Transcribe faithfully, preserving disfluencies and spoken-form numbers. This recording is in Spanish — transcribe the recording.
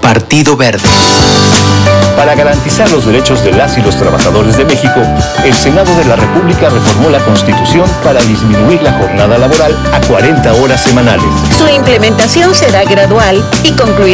Partido Verde. Para garantizar los derechos de las y los trabajadores de México, el Senado de la República reformó la Constitución para disminuir la jornada laboral a cuarenta horas semanales. Su implementación será gradual y concluirá